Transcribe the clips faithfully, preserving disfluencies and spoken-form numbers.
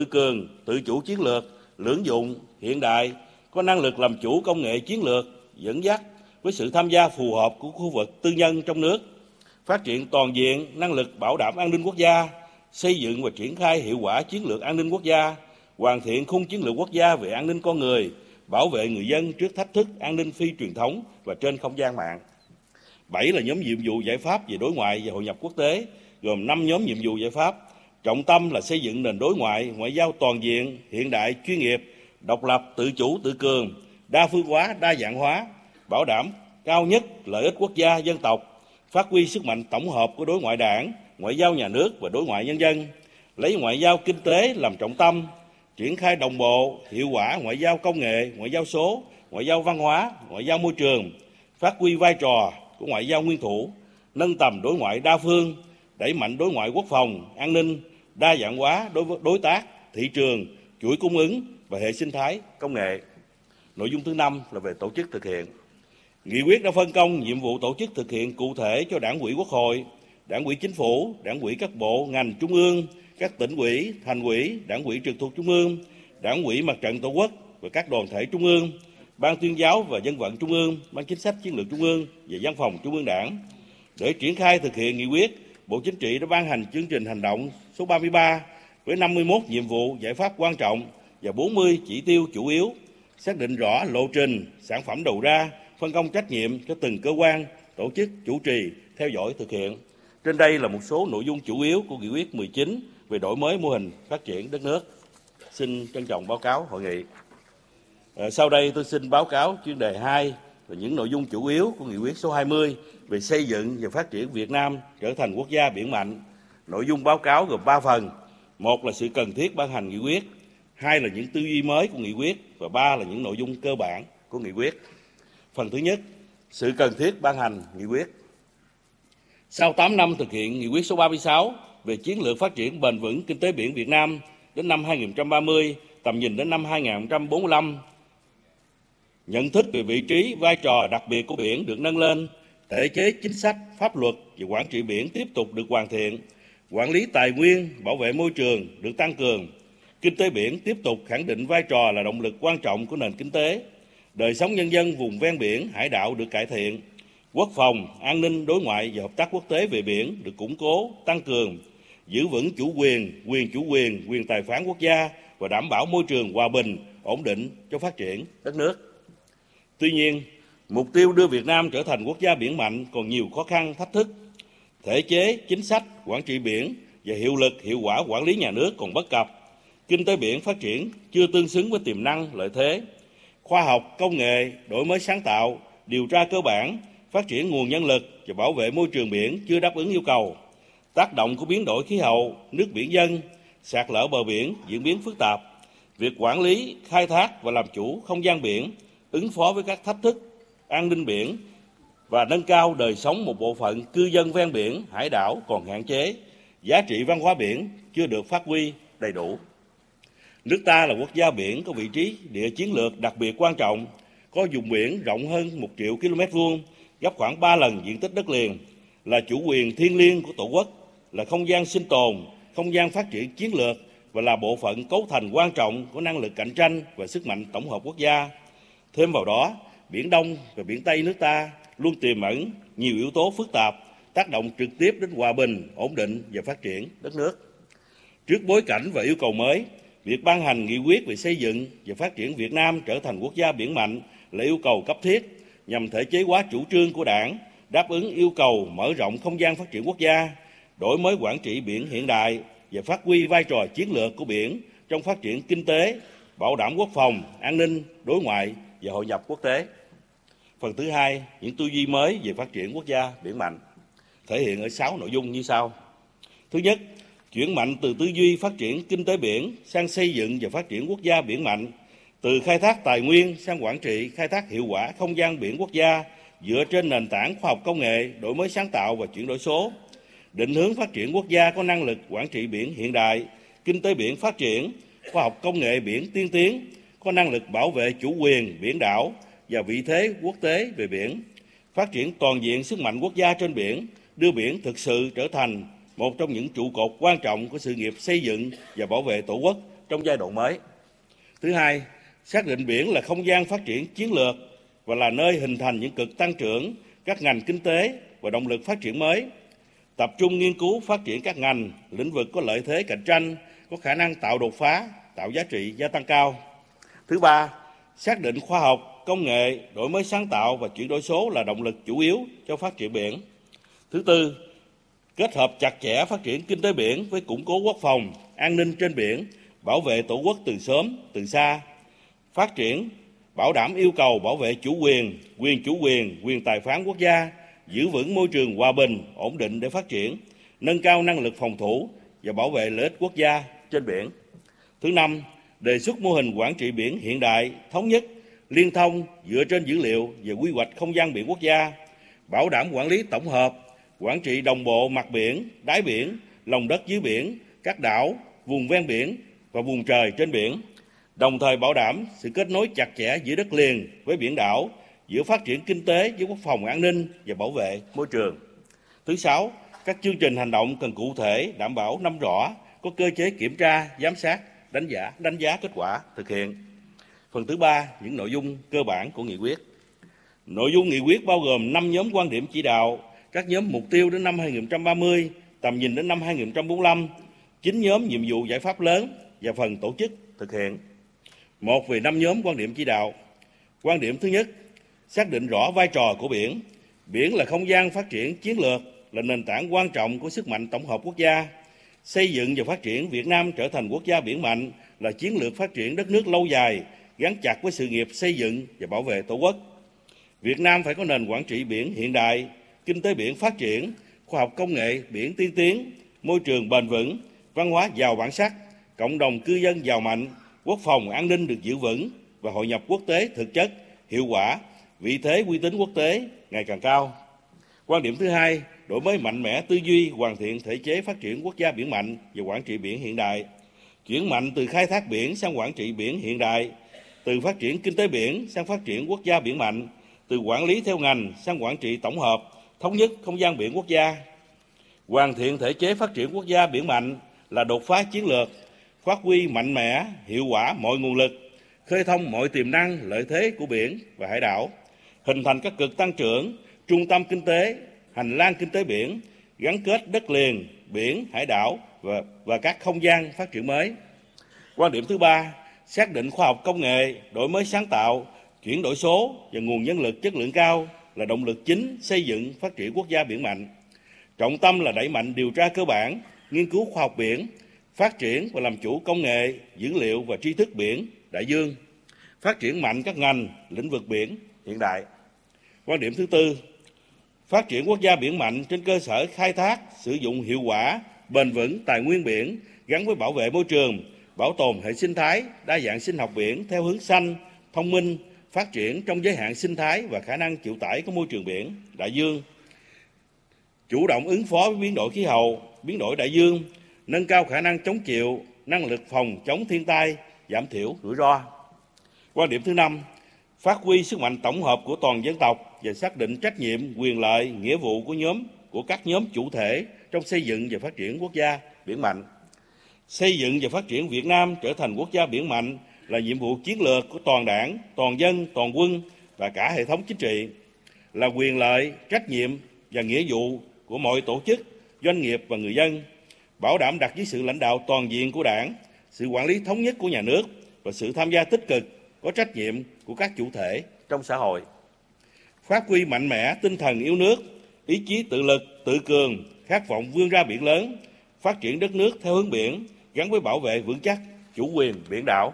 tự cường, tự chủ chiến lược, lưỡng dụng, hiện đại, có năng lực làm chủ công nghệ chiến lược, dẫn dắt với sự tham gia phù hợp của khu vực tư nhân trong nước, phát triển toàn diện năng lực bảo đảm an ninh quốc gia, xây dựng và triển khai hiệu quả chiến lược an ninh quốc gia, hoàn thiện khung chiến lược quốc gia về an ninh con người, bảo vệ người dân trước thách thức an ninh phi truyền thống và trên không gian mạng. Bảy là nhóm nhiệm vụ giải pháp về đối ngoại và hội nhập quốc tế, gồm năm nhóm nhiệm vụ giải pháp. Trọng tâm là xây dựng nền đối ngoại, ngoại giao toàn diện, hiện đại, chuyên nghiệp, độc lập, tự chủ, tự cường, đa phương hóa, đa dạng hóa, bảo đảm cao nhất lợi ích quốc gia, dân tộc, phát huy sức mạnh tổng hợp của đối ngoại đảng, ngoại giao nhà nước và đối ngoại nhân dân, lấy ngoại giao kinh tế làm trọng tâm, triển khai đồng bộ, hiệu quả ngoại giao công nghệ, ngoại giao số, ngoại giao văn hóa, ngoại giao môi trường, phát huy vai trò của ngoại giao nguyên thủ, nâng tầm đối ngoại đa phương, đẩy mạnh đối ngoại quốc phòng, an ninh, đa dạng hóa đối với đối tác, thị trường, chuỗi cung ứng và hệ sinh thái công nghệ. Nội dung thứ năm là về tổ chức thực hiện. Nghị quyết đã phân công nhiệm vụ tổ chức thực hiện cụ thể cho Đảng ủy Quốc hội, Đảng ủy Chính phủ, Đảng ủy các bộ, ngành trung ương, các tỉnh ủy, thành ủy, Đảng ủy trực thuộc trung ương, Đảng ủy Mặt trận Tổ quốc và các đoàn thể trung ương, Ban Tuyên giáo và Dân vận Trung ương, Ban Chính sách Chiến lược Trung ương và Văn phòng Trung ương Đảng. Để triển khai thực hiện nghị quyết, Bộ Chính trị đã ban hành chương trình hành động số ba mươi ba với năm mươi mốt nhiệm vụ giải pháp quan trọng và bốn mươi chỉ tiêu chủ yếu, xác định rõ lộ trình, sản phẩm đầu ra, phân công trách nhiệm cho từng cơ quan, tổ chức, chủ trì, theo dõi thực hiện. Trên đây là một số nội dung chủ yếu của nghị quyết mười chín về đổi mới mô hình phát triển đất nước. Xin trân trọng báo cáo hội nghị. À, sau đây tôi xin báo cáo chuyên đề hai và những nội dung chủ yếu của nghị quyết số hai mươi về xây dựng và phát triển Việt Nam trở thành quốc gia biển mạnh. Nội dung báo cáo gồm ba phần. Một là sự cần thiết ban hành nghị quyết, hai là những tư duy mới của nghị quyết và ba là những nội dung cơ bản của nghị quyết. Phần thứ nhất, sự cần thiết ban hành nghị quyết. Sau tám năm thực hiện nghị quyết số ba mươi sáu về chiến lược phát triển bền vững kinh tế biển Việt Nam đến năm hai nghìn không trăm ba mươi, tầm nhìn đến năm hai nghìn không trăm bốn mươi lăm, nhận thức về vị trí, vai trò đặc biệt của biển được nâng lên, thể chế chính sách, pháp luật và quản trị biển tiếp tục được hoàn thiện, quản lý tài nguyên, bảo vệ môi trường được tăng cường, kinh tế biển tiếp tục khẳng định vai trò là động lực quan trọng của nền kinh tế, đời sống nhân dân vùng ven biển, hải đảo được cải thiện, quốc phòng, an ninh, đối ngoại và hợp tác quốc tế về biển được củng cố, tăng cường, giữ vững chủ quyền, quyền chủ quyền, quyền tài phán quốc gia và đảm bảo môi trường hòa bình, ổn định cho phát triển đất nước. Tuy nhiên, mục tiêu đưa Việt Nam trở thành quốc gia biển mạnh còn nhiều khó khăn, thách thức. Thể chế, chính sách, quản trị biển và hiệu lực, hiệu quả quản lý nhà nước còn bất cập. Kinh tế biển phát triển chưa tương xứng với tiềm năng, lợi thế. Khoa học, công nghệ, đổi mới sáng tạo, điều tra cơ bản, phát triển nguồn nhân lực và bảo vệ môi trường biển chưa đáp ứng yêu cầu. Tác động của biến đổi khí hậu, nước biển dâng, sạt lở bờ biển diễn biến phức tạp. Việc quản lý, khai thác và làm chủ không gian biển, ứng phó với các thách thức an ninh biển và nâng cao đời sống một bộ phận cư dân ven biển, hải đảo còn hạn chế, giá trị văn hóa biển chưa được phát huy đầy đủ. Nước ta là quốc gia biển có vị trí địa chiến lược đặc biệt quan trọng, có vùng biển rộng hơn một triệu km vuông, gấp khoảng ba lần diện tích đất liền, là chủ quyền thiêng liêng của Tổ quốc, là không gian sinh tồn, không gian phát triển chiến lược và là bộ phận cấu thành quan trọng của năng lực cạnh tranh và sức mạnh tổng hợp quốc gia. Thêm vào đó, Biển Đông và Biển Tây nước ta luôn tiềm ẩn nhiều yếu tố phức tạp, tác động trực tiếp đến hòa bình, ổn định và phát triển đất nước. Trước bối cảnh và yêu cầu mới, việc ban hành nghị quyết về xây dựng và phát triển Việt Nam trở thành quốc gia biển mạnh là yêu cầu cấp thiết nhằm thể chế hóa chủ trương của Đảng, đáp ứng yêu cầu mở rộng không gian phát triển quốc gia, đổi mới quản trị biển hiện đại và phát huy vai trò chiến lược của biển trong phát triển kinh tế, bảo đảm quốc phòng, an ninh, đối ngoại và hội nhập quốc tế. Phần thứ hai, những tư duy mới về phát triển quốc gia biển mạnh, thể hiện ở sáu nội dung như sau. Thứ nhất, chuyển mạnh từ tư duy phát triển kinh tế biển sang xây dựng và phát triển quốc gia biển mạnh, từ khai thác tài nguyên sang quản trị, khai thác hiệu quả không gian biển quốc gia dựa trên nền tảng khoa học công nghệ, đổi mới sáng tạo và chuyển đổi số. Định hướng phát triển quốc gia có năng lực quản trị biển hiện đại, kinh tế biển phát triển, khoa học công nghệ biển tiên tiến, có năng lực bảo vệ chủ quyền biển đảo và vị thế quốc tế về biển, phát triển toàn diện sức mạnh quốc gia trên biển, đưa biển thực sự trở thành một trong những trụ cột quan trọng của sự nghiệp xây dựng và bảo vệ Tổ quốc trong giai đoạn mới. Thứ hai, xác định biển là không gian phát triển chiến lược và là nơi hình thành những cực tăng trưởng các ngành kinh tế và động lực phát triển mới. Tập trung nghiên cứu phát triển các ngành, lĩnh vực có lợi thế cạnh tranh, có khả năng tạo đột phá, tạo giá trị gia tăng cao. Thứ ba, xác định khoa học, công nghệ, đổi mới sáng tạo và chuyển đổi số là động lực chủ yếu cho phát triển biển. Thứ tư, kết hợp chặt chẽ phát triển kinh tế biển với củng cố quốc phòng, an ninh trên biển, bảo vệ tổ quốc từ sớm, từ xa, phát triển, bảo đảm yêu cầu bảo vệ chủ quyền, quyền chủ quyền, quyền tài phán quốc gia, giữ vững môi trường hòa bình, ổn định để phát triển, nâng cao năng lực phòng thủ và bảo vệ lợi ích quốc gia trên biển. Thứ năm, đề xuất mô hình quản trị biển hiện đại, thống nhất, liên thông dựa trên dữ liệu về quy hoạch không gian biển quốc gia, bảo đảm quản lý tổng hợp, quản trị đồng bộ mặt biển, đáy biển, lòng đất dưới biển, các đảo, vùng ven biển và vùng trời trên biển, đồng thời bảo đảm sự kết nối chặt chẽ giữa đất liền với biển đảo, giữa phát triển kinh tế với quốc phòng an ninh và bảo vệ môi trường. Thứ sáu, các chương trình hành động cần cụ thể, đảm bảo nắm rõ, có cơ chế kiểm tra, giám sát, đánh giá, đánh giá kết quả thực hiện. Phần thứ ba, những nội dung cơ bản của nghị quyết. Nội dung nghị quyết bao gồm năm nhóm quan điểm chỉ đạo, các nhóm mục tiêu đến năm hai nghìn không trăm ba mươi, tầm nhìn đến năm hai nghìn không trăm bốn mươi lăm, chín nhóm nhiệm vụ giải pháp lớn và phần tổ chức thực hiện. Một, về năm nhóm quan điểm chỉ đạo. Quan điểm thứ nhất, xác định rõ vai trò của biển. Biển là không gian phát triển chiến lược, là nền tảng quan trọng của sức mạnh tổng hợp quốc gia. Xây dựng và phát triển Việt Nam trở thành quốc gia biển mạnh là chiến lược phát triển đất nước lâu dài, gắn chặt với sự nghiệp xây dựng và bảo vệ Tổ quốc. Việt Nam phải có nền quản trị biển hiện đại, kinh tế biển phát triển, khoa học công nghệ biển tiên tiến, môi trường bền vững, văn hóa giàu bản sắc, cộng đồng cư dân giàu mạnh, quốc phòng an ninh được giữ vững và hội nhập quốc tế thực chất, hiệu quả, vị thế uy tín quốc tế ngày càng cao. Quan điểm thứ hai, đổi mới mạnh mẽ tư duy, hoàn thiện thể chế phát triển quốc gia biển mạnh và quản trị biển hiện đại. Chuyển mạnh từ khai thác biển sang quản trị biển hiện đại, từ phát triển kinh tế biển sang phát triển quốc gia biển mạnh, từ quản lý theo ngành sang quản trị tổng hợp, thống nhất không gian biển quốc gia. Hoàn thiện thể chế phát triển quốc gia biển mạnh là đột phá chiến lược, phát huy mạnh mẽ, hiệu quả mọi nguồn lực, khơi thông mọi tiềm năng, lợi thế của biển và hải đảo, hình thành các cực tăng trưởng, trung tâm kinh tế, hành lang kinh tế biển, gắn kết đất liền, biển, hải đảo và, và các không gian phát triển mới. Quan điểm thứ ba, xác định khoa học công nghệ, đổi mới sáng tạo, chuyển đổi số và nguồn nhân lực chất lượng cao là động lực chính xây dựng phát triển quốc gia biển mạnh. Trọng tâm là đẩy mạnh điều tra cơ bản, nghiên cứu khoa học biển, phát triển và làm chủ công nghệ, dữ liệu và tri thức biển, đại dương, phát triển mạnh các ngành, lĩnh vực biển hiện đại. Quan điểm thứ tư, phát triển quốc gia biển mạnh trên cơ sở khai thác, sử dụng hiệu quả, bền vững tài nguyên biển gắn với bảo vệ môi trường, bảo tồn hệ sinh thái, đa dạng sinh học biển theo hướng xanh, thông minh, phát triển trong giới hạn sinh thái và khả năng chịu tải của môi trường biển, đại dương, chủ động ứng phó với biến đổi khí hậu, biến đổi đại dương, nâng cao khả năng chống chịu, năng lực phòng chống thiên tai, giảm thiểu rủi ro. Quan điểm thứ năm, phát huy sức mạnh tổng hợp của toàn dân tộc và xác định trách nhiệm, quyền lợi, nghĩa vụ của nhóm của các nhóm chủ thể trong xây dựng và phát triển quốc gia biển mạnh. Xây dựng và phát triển Việt Nam trở thành quốc gia biển mạnh là nhiệm vụ chiến lược của toàn đảng, toàn dân, toàn quân và cả hệ thống chính trị, là quyền lợi, trách nhiệm và nghĩa vụ của mọi tổ chức, doanh nghiệp và người dân, bảo đảm đặt dưới sự lãnh đạo toàn diện của Đảng, sự quản lý thống nhất của nhà nước và sự tham gia tích cực, có trách nhiệm của các chủ thể trong xã hội. Phát huy mạnh mẽ tinh thần yêu nước, ý chí tự lực, tự cường, khát vọng vươn ra biển lớn, phát triển đất nước theo hướng biển, gắn với bảo vệ vững chắc chủ quyền biển đảo.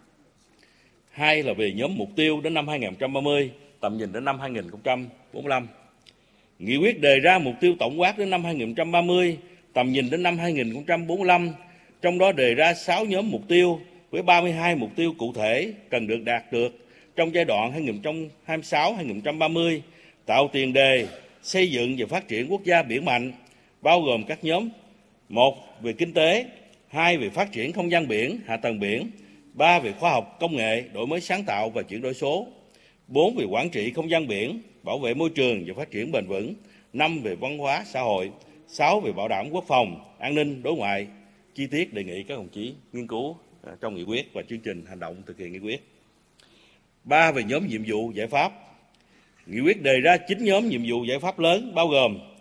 Hai là về nhóm mục tiêu đến năm hai nghìn không trăm ba mươi, tầm nhìn đến năm hai nghìn không trăm bốn mươi lăm. Nghị quyết đề ra mục tiêu tổng quát đến năm hai nghìn không trăm ba mươi, tầm nhìn đến năm hai nghìn không trăm bốn mươi lăm, trong đó đề ra sáu nhóm mục tiêu với ba mươi hai mục tiêu cụ thể cần được đạt được trong giai đoạn hai nghìn không trăm hai mươi sáu đến hai nghìn không trăm ba mươi, tạo tiền đề xây dựng và phát triển quốc gia biển mạnh, bao gồm các nhóm: một về kinh tế, hai về phát triển không gian biển, hạ tầng biển, ba về khoa học công nghệ, đổi mới sáng tạo và chuyển đổi số, bốn về quản trị không gian biển, bảo vệ môi trường và phát triển bền vững, năm về văn hóa xã hội, sáu về bảo đảm quốc phòng, an ninh, đối ngoại. Chi tiết đề nghị các đồng chí nghiên cứu trong nghị quyết và chương trình hành động thực hiện nghị quyết. Ba, về nhóm nhiệm vụ giải pháp. Nghị quyết đề ra chín nhóm nhiệm vụ giải pháp lớn bao gồm